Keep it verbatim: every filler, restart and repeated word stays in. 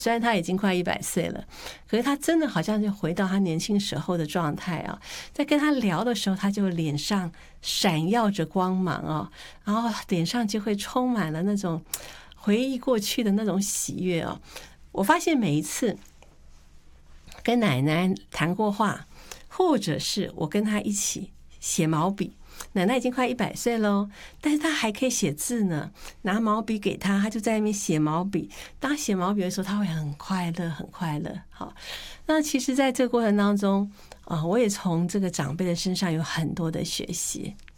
虽然他已经快一百岁了，可是他真的好像就回到他年轻时候的状态啊。在跟他聊的时候，他就脸上闪耀着光芒啊，然后脸上就会充满了那种回忆过去的那种喜悦啊。我发现每一次跟奶奶谈过话，或者是我跟他一起写毛笔，奶奶已经快一百岁喽，但是她还可以写字呢。拿毛笔给她，她就在那边写毛笔。当写毛笔的时候，她会很快乐，很快乐。好，那其实在这个过程当中啊，我也从这个长辈的身上有很多的学习。